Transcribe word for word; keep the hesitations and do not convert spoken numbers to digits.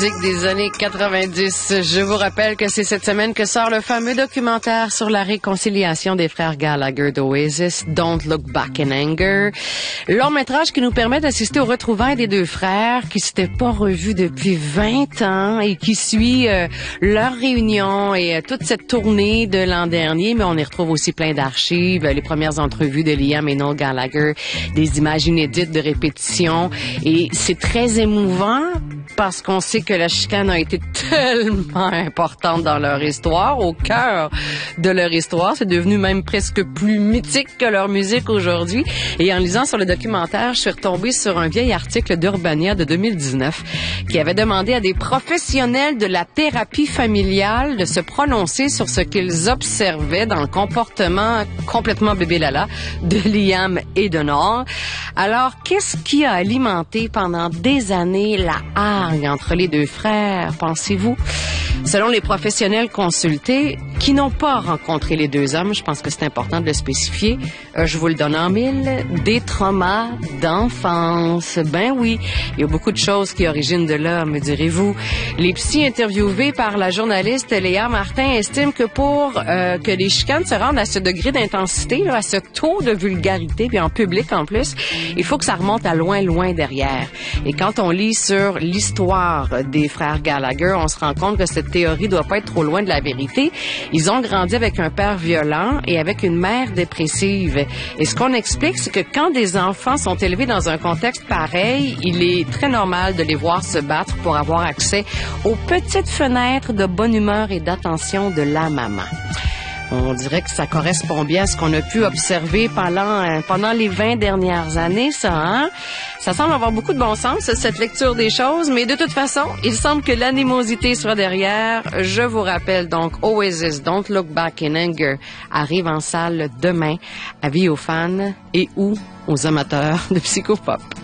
Des années quatre-vingt-dix. Je vous rappelle que c'est cette semaine que sort le fameux documentaire sur la réconciliation des frères Gallagher d'Oasis, Don't Look Back in Anger. Long métrage qui nous permet d'assister aux retrouvailles des deux frères qui s'étaient pas revus depuis vingt ans et qui suit euh, leur réunion et euh, toute cette tournée de l'an dernier. Mais on y retrouve aussi plein d'archives, les premières entrevues de Liam et Noel Gallagher, des images inédites de répétition. Et c'est très émouvant parce qu'on sait que la chicane a été tellement importante dans leur histoire, au cœur de leur histoire. C'est devenu même presque plus mythique que leur musique aujourd'hui. Et en lisant sur le documentaire, je suis retombée sur un vieil article d'Urbania de deux mille dix-neuf qui avait demandé à des professionnels de la thérapie familiale de se prononcer sur ce qu'ils observaient dans le comportement complètement bébé lala de Liam et de Noel. Alors, qu'est-ce qui a alimenté pendant des années la hargne entre les deux frères, pensez-vous? Selon les professionnels consultés, qui n'ont pas rencontré les deux hommes, je pense que c'est important de le spécifier, euh, je vous le donne en mille, des traumas d'enfance. Ben oui, il y a beaucoup de choses qui originent de là, me direz-vous. Les psys interviewés par la journaliste Léa Martin estiment que pour euh, que les chicanes se rendent à ce degré d'intensité, là, à ce taux de vulgarité, puis en public en plus, il faut que ça remonte à loin, loin derrière. Et quand on lit sur l'histoire des frères Gallagher, on se rend compte que cette théorie doit pas être trop loin de la vérité. Ils ont grandi avec un père violent et avec une mère dépressive. Et ce qu'on explique, c'est que quand des enfants sont élevés dans un contexte pareil, il est très normal de les voir se battre pour avoir accès aux petites fenêtres de bonne humeur et d'attention de la maman. On dirait que ça correspond bien à ce qu'on a pu observer pendant, euh, pendant les vingt dernières années, ça, hein? Ça semble avoir beaucoup de bon sens, cette lecture des choses, mais de toute façon, il semble que l'animosité soit derrière. Je vous rappelle donc, Oasis, Don't Look Back in Anger arrive en salle demain, avis aux fans et ou aux amateurs de psychopop.